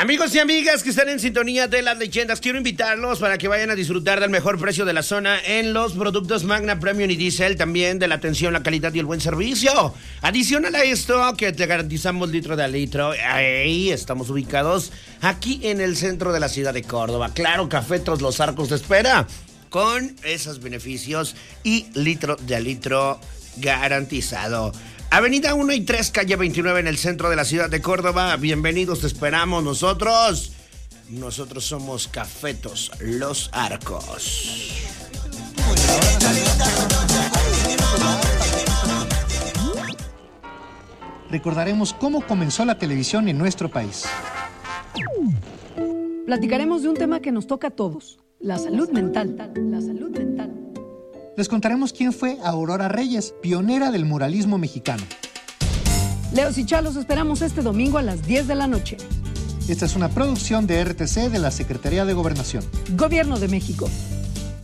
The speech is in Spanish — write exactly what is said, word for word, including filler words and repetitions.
Amigos y amigas que están en sintonía de las leyendas, quiero invitarlos para que vayan a disfrutar del mejor precio de la zona en los productos Magna Premium y Diesel, también de la atención, la calidad y el buen servicio. Adicional a esto, que te garantizamos litro de litro, ahí estamos ubicados aquí en el centro de la ciudad de Córdoba. Claro, Cafetos Los Arcos te espera con esos beneficios y litro de litro garantizado. Avenida uno y tres, calle veintinueve en el centro de la ciudad de Córdoba. Bienvenidos, te esperamos nosotros. Nosotros somos Cafetos Los Arcos. Recordaremos cómo comenzó la televisión en nuestro país. Platicaremos de un tema que nos toca a todos, la salud mental. La salud mental. Les contaremos quién fue Aurora Reyes, pionera del muralismo mexicano. Leos y Chalos esperamos este domingo a las diez de la noche. Esta es una producción de R T C de la Secretaría de Gobernación. Gobierno de México.